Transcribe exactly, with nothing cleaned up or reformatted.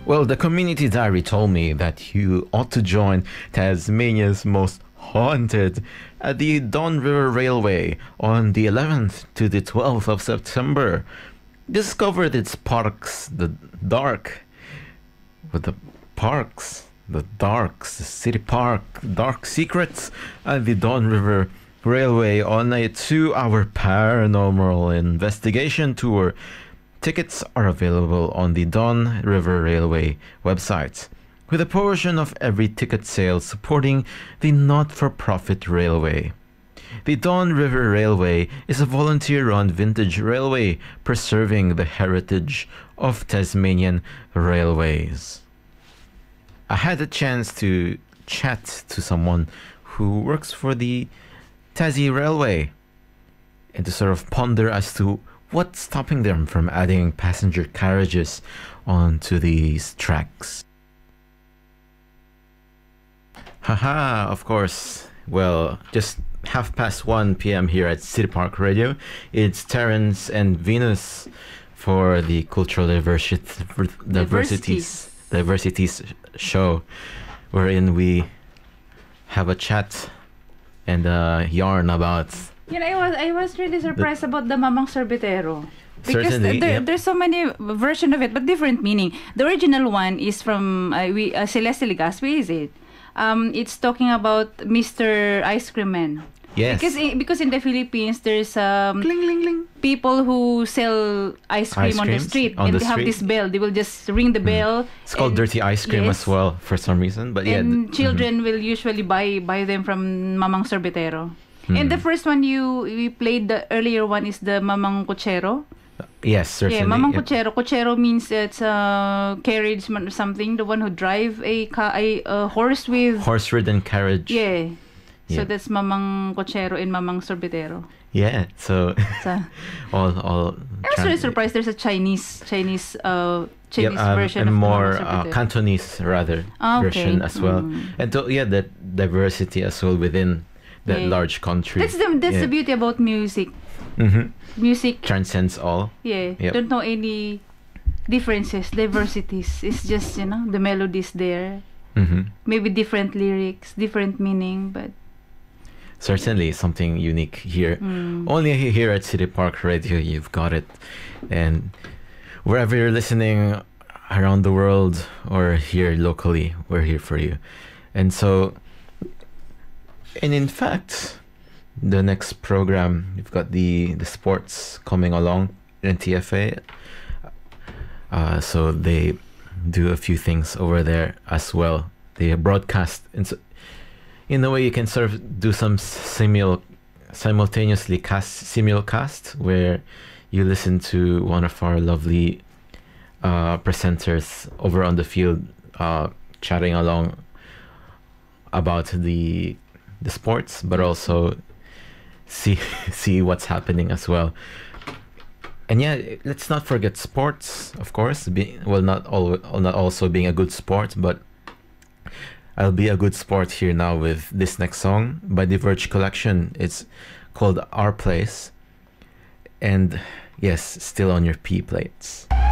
Well, the community diary told me that you ought to join Tasmania's most haunted at the Don River Railway on the eleventh to the twelfth of September. Discover its parks, the dark, with the parks, the darks, the city park, dark secrets at the Don River Railway on a two-hour paranormal investigation tour. Tickets are available on the Don River Railway website, with a portion of every ticket sale supporting the not-for-profit railway. The Don River Railway is a volunteer-run vintage railway preserving the heritage of Tasmanian railways. I had a chance to chat to someone who works for the Tassie Railway and to sort of ponder as to what's stopping them from adding passenger carriages onto these tracks. Haha, of course. Well, just half past one p m here at City Park Radio. It's Terence and Venus for the Cultural Diversi- Diversities Diversities show, wherein we have a chat and a yarn about. You know, I was I was really surprised the, about the Mamang Sorbetero. Because certainly, there, yep. there's so many version of it, but different meaning. The original one is from uh, we uh, Celeste Legaspi, is it? Um, it's talking about Mister Ice Cream Man. Yes. Because in, because in the Philippines there's um Ling, ling, ling. people who sell ice cream ice on the street on and the they have street. this bell. They will just ring the bell. Mm. It's called and, dirty ice cream yes, as well for some reason, but yeah. And th- children mm-hmm. will usually buy buy them from Mamang Sorbetero. Mm. And the first one you we played, the earlier one is the Mamang Cochero. Yes, certainly. Yeah, Mamang yep. Cochero. Cochero means it's a carriage man or something. The one who drive a ca- a, a horse with horse-ridden carriage. Yeah. So Yeah. that's Mamang Cochero and Mamang Sorbetero. Yeah. So So all all. I was really surprised. There's a Chinese Chinese uh Yep, Chinese um, version and of more Mamang uh, Sorbetero. Cantonese rather Ah, okay. version as well, Mm. and to, yeah, that diversity as well within that Yeah. large country. That's the that's yeah. the beauty about music. Mm-hmm. Music, Transcends all. yeah. Yep. Don't know any differences, diversities. It's just, you know, the melodies there. Mm-hmm. Maybe different lyrics, different meaning, but Certainly something unique here. mm. Only he- here at City Park Radio, you've got it. And wherever you're listening around the world or here locally, we're here for you. And so, and in fact, the next program, you've got the, the sports coming along, N T F A. Uh, so they do a few things over there as well. They broadcast, and so in a way you can sort of do some simul simultaneously cast simulcast where you listen to one of our lovely uh, presenters over on the field uh, chatting along about the the sports, but also see see what's happening as well. And yeah, let's not forget sports, of course. Be, well, not all, not also being a good sport, but I'll be a good sport here now with this next song by the Verge Collection. It's called Our Place. And yes, still on your P plates.